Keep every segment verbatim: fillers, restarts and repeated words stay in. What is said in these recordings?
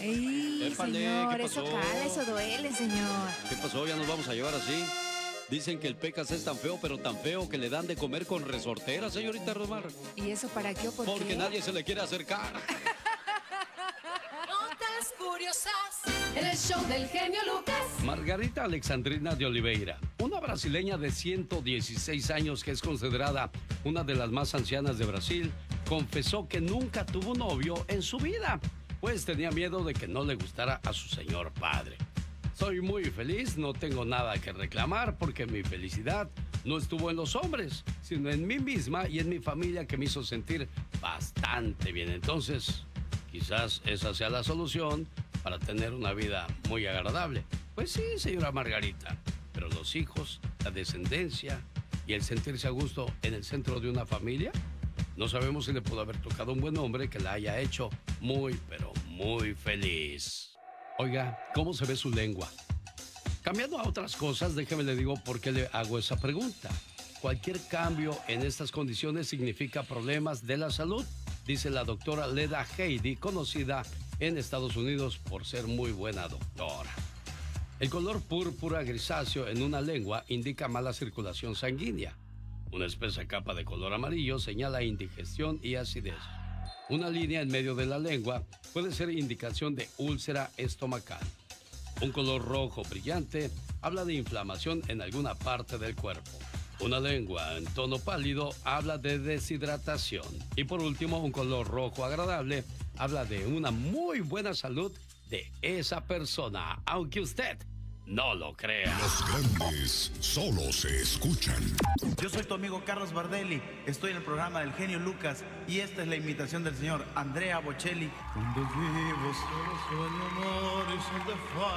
Ey, Épale, señor, ¿qué eso pasó? cala, eso duele, señor. ¿Qué pasó? ¿Ya nos vamos a llevar así? Dicen que el Pecas es tan feo, pero tan feo que le dan de comer con resortera, señorita Romar. ¿Y eso para qué o por Porque qué? nadie se le quiere acercar. Notas curiosas en el show del genio Lucas. Margarita Alexandrina de Oliveira, una brasileña de ciento dieciséis años que es considerada una de las más ancianas de Brasil, confesó que nunca tuvo novio en su vida, pues tenía miedo de que no le gustara a su señor padre. Soy muy feliz, no tengo nada que reclamar porque mi felicidad no estuvo en los hombres, sino en mí misma y en mi familia que me hizo sentir bastante bien. Entonces, quizás esa sea la solución para tener una vida muy agradable. Pues sí, señora Margarita, pero los hijos, la descendencia y el sentirse a gusto en el centro de una familia, no sabemos si le pudo haber tocado un buen hombre que la haya hecho muy, pero muy feliz. Oiga, ¿cómo se ve su lengua? Cambiando a otras cosas, déjeme le digo por qué le hago esa pregunta. Cualquier cambio en estas condiciones significa problemas de la salud, dice la doctora Leda Heidi, conocida en Estados Unidos por ser muy buena doctora. El color púrpura grisáceo en una lengua indica mala circulación sanguínea. Una espesa capa de color amarillo señala indigestión y acidez. Una línea en medio de la lengua puede ser indicación de úlcera estomacal. Un color rojo brillante habla de inflamación en alguna parte del cuerpo. Una lengua en tono pálido habla de deshidratación. Y por último, un color rojo agradable habla de una muy buena salud de esa persona, aunque usted no lo crea. Los grandes solo se escuchan. Yo soy tu amigo Carlos Bardelli, estoy en el programa del genio Lucas y esta es la imitación del señor Andrea Bocelli. Cuando vivo solo sueño amor y solo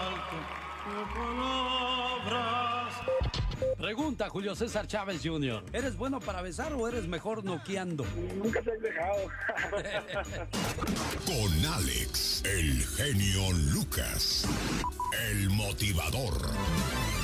te faltan palabras. Pregunta Julio César Chávez junior ¿Eres bueno para besar o eres mejor noqueando? Nunca te he dejado. Con Alex, el genio Lucas, el motivador.